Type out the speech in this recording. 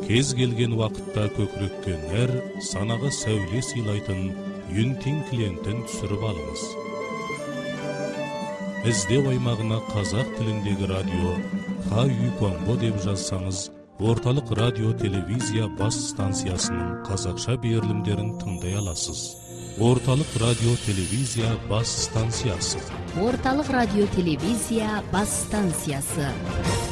кез келген уақытта көкірекке нәр, санаға сәуле сыйлайтын Юнтин клиентін түсіріп алыңыз. Іздеу аймағына қазақ тіліндегі радио Ха-Ю-Конго деп жазсаңыз, орталық радио телевизия бас станциясының қазақша берілімдерін тыңдай аласыз. Орталық радио телевизия бас станциясы. Орталық радио телевизия бас станциясы.